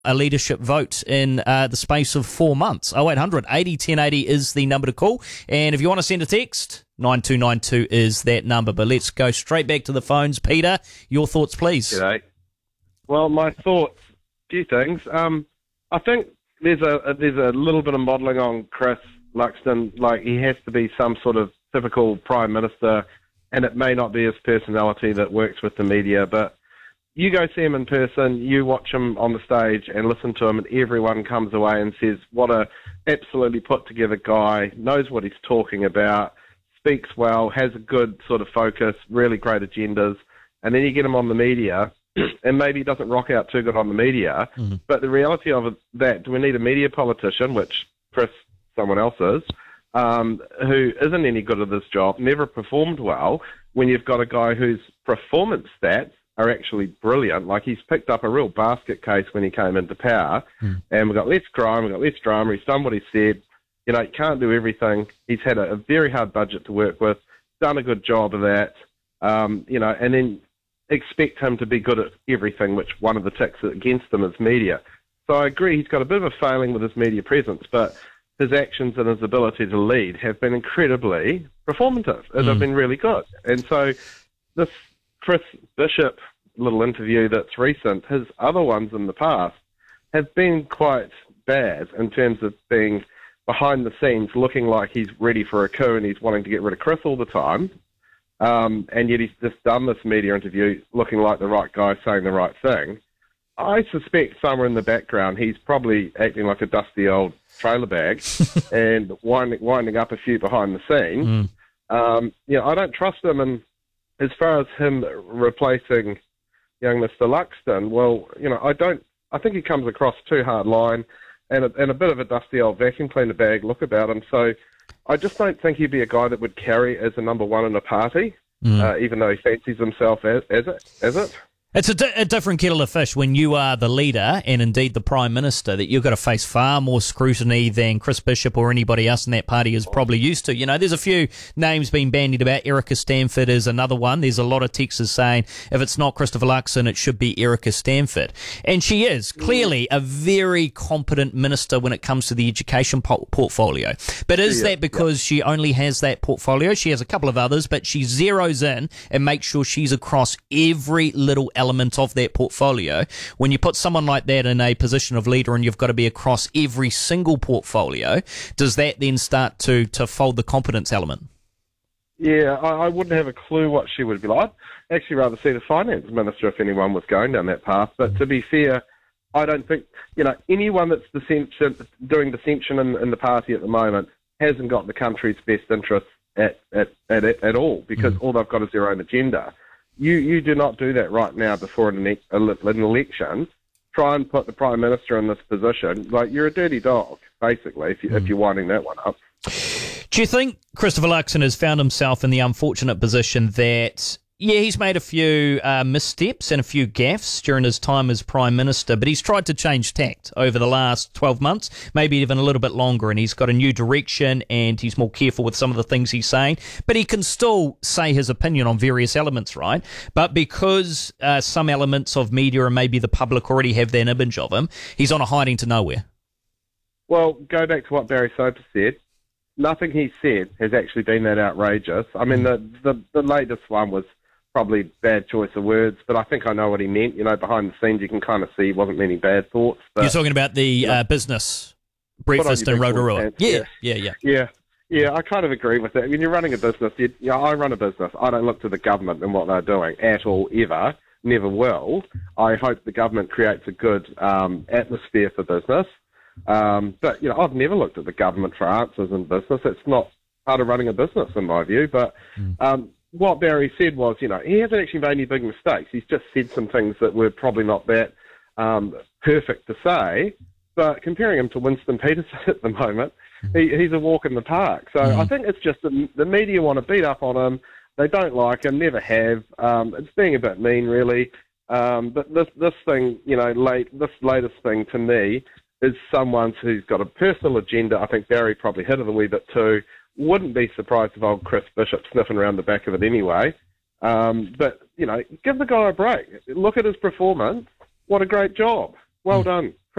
a leadership vote in the space of 4 months. 0800 80 1080 is the number to call. And if you want to send a text, 9292 is that number. But let's go straight back to the phones. Peter, your thoughts, please. G'day. Well, my thoughts, few things. I think there's a little bit of modelling on Chris Luxton. Like, he has to be some sort of typical Prime Minister, and it may not be his personality that works with the media, but you go see him in person, you watch him on the stage and listen to him, and everyone comes away and says, what a absolutely put-together guy, knows what he's talking about, speaks well, has a good sort of focus, really great agendas, and then you get him on the media, and maybe he doesn't rock out too good on the media, but the reality of that, do we need a media politician, which Chris, someone else is, who isn't any good at this job, never performed well, when you've got a guy whose performance stats are actually brilliant. Like, he's picked up a real basket case when he came into power, and we've got less crime, we've got less drama, he's done what he said. You know, he can't do everything. He's had a very hard budget to work with, done a good job of that, you know, and then expect him to be good at everything, which one of the ticks against him is media. So I agree, he's got a bit of a failing with his media presence, but his actions and his ability to lead have been incredibly performative, and have been really good. And so this Chris Bishop little interview that's recent, his other ones in the past have been quite bad in terms of being behind the scenes, looking like he's ready for a coup and he's wanting to get rid of Chris all the time. And yet he's just done this media interview looking like the right guy, saying the right thing. I suspect somewhere in the background he's probably acting like a dusty old trailer bag and winding up a few behind the scenes. You know, I don't trust him, and as far as him replacing young Mr. Luxton, well, you know, I think he comes across too hard line and a bit of a dusty old vacuum cleaner bag look about him. So I just don't think he'd be a guy that would carry as a number one in a party, even though he fancies himself as it. It's a different kettle of fish when you are the leader and indeed the Prime Minister, that you've got to face far more scrutiny than Chris Bishop or anybody else in that party is probably used to. You know, there's a few names being bandied about. Erica Stanford is another one. There's a lot of texts saying if it's not Christopher Luxon, it should be Erica Stanford. And she is clearly a very competent minister when it comes to the education portfolio. But is that because she only has that portfolio? She has a couple of others, but she zeroes in and makes sure she's across every little element of that portfolio. When you put someone like that in a position of leader and you've got to be across every single portfolio, does that then start to fold the competence element? Yeah, I wouldn't have a clue what she would be like. I'd actually rather see the finance minister if anyone was going down that path. But to be fair, I don't think, you know, anyone that's doing dissension in the party at the moment hasn't got the country's best interests at all, because all they've got is their own agenda. You do not do that right now before an election. Try and put the Prime Minister in this position. Like, you're a dirty dog, basically, if you're winding that one up. Do you think Christopher Luxon has found himself in the unfortunate position that, he's made a few missteps and a few gaffes during his time as Prime Minister, but he's tried to change tact over the last 12 months, maybe even a little bit longer, and he's got a new direction and he's more careful with some of the things he's saying, but he can still say his opinion on various elements, right? But because some elements of media and maybe the public already have that image of him, he's on a hiding to nowhere. Well, go back to what Barry Soper said. Nothing he said has actually been that outrageous. I mean, the latest one was probably bad choice of words, but I think I know what he meant. You know, behind the scenes, you can kind of see he wasn't meaning bad thoughts. But, you're talking about the business breakfast in Rotorua. Yeah, I kind of agree with that. When you're running a business, I run a business. I don't look to the government and what they're doing at all, ever. Never will. I hope the government creates a good atmosphere for business. But, you know, I've never looked at the government for answers in business. It's not part of running a business, in my view. But what Barry said was, you know, he hasn't actually made any big mistakes. He's just said some things that were probably not that perfect to say. But comparing him to Winston Peterson at the moment, he's a walk in the park. So I think it's just the media want to beat up on him. They don't like him, never have. It's being a bit mean, really. But this thing, you know, this latest thing to me is someone who's got a personal agenda. I think Barry probably hit it a wee bit too. Wouldn't be surprised if old Chris Bishop sniffing around the back of it anyway. But, you know, give the guy a break. Look at his performance. What a great job. Well done.